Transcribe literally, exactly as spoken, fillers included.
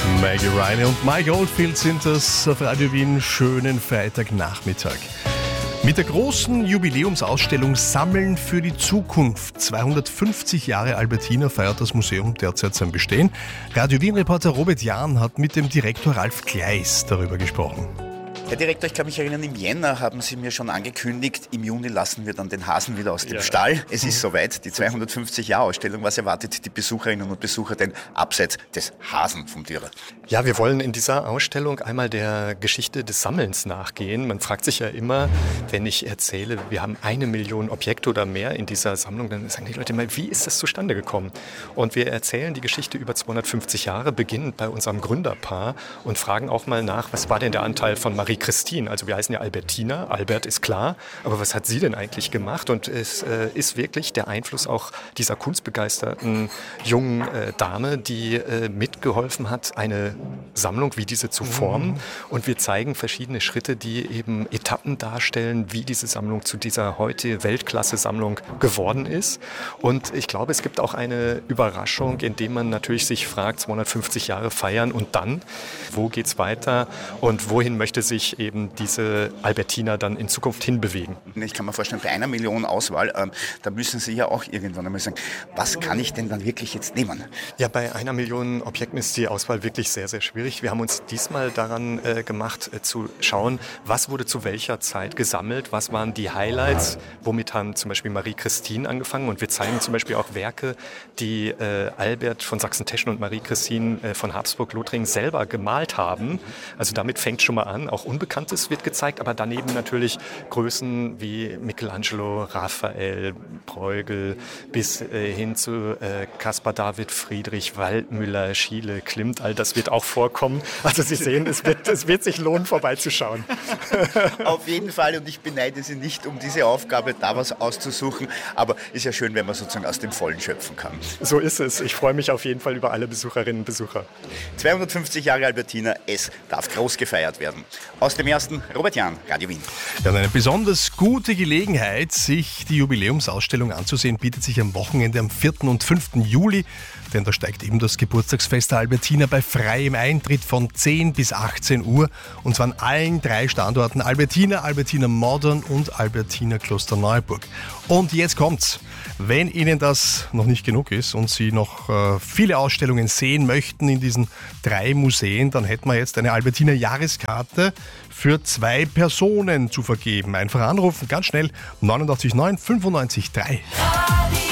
Maggie Reine und Mike Oldfield sind das auf Radio Wien. Schönen Freitagnachmittag. Mit der großen Jubiläumsausstellung Sammeln für die Zukunft. zweihundertfünfzig Jahre Albertina feiert das Museum derzeit sein Bestehen. Radio Wien-Reporter Robert Jahn hat mit dem Direktor Ralf Gleis darüber gesprochen. Herr Direktor, ich kann mich erinnern, im Jänner haben Sie mir schon angekündigt, im Juni lassen wir dann den Hasen wieder aus dem ja. Stall. Es ist soweit, die zweihundertfünfzig-Jahr-Ausstellung. Was erwartet die Besucherinnen und Besucher denn abseits des Hasen vom Dürer? Ja, wir wollen in dieser Ausstellung einmal der Geschichte des Sammelns nachgehen. Man fragt sich ja immer, wenn ich erzähle, wir haben eine Million Objekte oder mehr in dieser Sammlung, dann sagen die Leute immer, wie ist das zustande gekommen? Und wir erzählen die Geschichte über zweihundertfünfzig Jahre, beginnend bei unserem Gründerpaar und fragen auch mal nach, was war denn der Anteil von Marie Christine, also wir heißen ja Albertina, Albert ist klar, aber was hat sie denn eigentlich gemacht? Und es äh, ist wirklich der Einfluss auch dieser kunstbegeisterten jungen äh, Dame, die äh, mitgeholfen hat, eine Sammlung wie diese zu formen. Mhm. Und wir zeigen verschiedene Schritte, die eben Etappen darstellen, wie diese Sammlung zu dieser heute Weltklasse-Sammlung geworden ist. Und ich glaube, es gibt auch eine Überraschung, indem man natürlich sich fragt, zweihundertfünfzig Jahre feiern und dann, wo geht's weiter und wohin möchte sich eben diese Albertina dann in Zukunft hinbewegen. Ich kann mir vorstellen, bei einer Million Auswahl, ähm, da müssen Sie ja auch irgendwann einmal sagen, was kann ich denn dann wirklich jetzt nehmen? Ja, bei einer Million Objekten ist die Auswahl wirklich sehr, sehr schwierig. Wir haben uns diesmal daran äh, gemacht, äh, zu schauen, was wurde zu welcher Zeit gesammelt, was waren die Highlights, womit haben zum Beispiel Marie Christine angefangen und wir zeigen zum Beispiel auch Werke, die äh, Albert von Sachsen-Teschen und Marie Christine äh, von Habsburg-Lothringen selber gemalt haben. Also damit fängt schon mal an, auch Unbekanntes wird gezeigt, aber daneben natürlich Größen wie Michelangelo, Raphael, Bruegel bis äh, hin zu äh, Caspar David Friedrich, Waldmüller, Schiele, Klimt, all das wird auch vorkommen. Also Sie sehen, es wird, es wird sich lohnen, vorbeizuschauen. Auf jeden Fall, und ich beneide Sie nicht um diese Aufgabe, da was auszusuchen, aber ist ja schön, wenn man sozusagen aus dem Vollen schöpfen kann. So ist es. Ich freue mich auf jeden Fall über alle Besucherinnen und Besucher. zweihundertfünfzig Jahre Albertina, es darf groß gefeiert werden. Aus dem ersten Robert Jahn, Radio Wien. Ja, eine besonders gute Gelegenheit, sich die Jubiläumsausstellung anzusehen, bietet sich am Wochenende am vierten und fünften Juli, denn da steigt eben das Geburtstagsfest der Albertina bei freiem Eintritt von zehn bis achtzehn Uhr und zwar an allen drei Standorten Albertina, Albertina Modern und Albertina Klosterneuburg. Und jetzt kommt's. Wenn Ihnen das noch nicht genug ist und Sie noch äh, viele Ausstellungen sehen möchten in diesen drei Museen, dann hätten wir jetzt eine Albertina Jahreskarte für zwei Personen zu vergeben. Einfach anrufen, ganz schnell, neunundachtzig neun fünfundneunzig drei.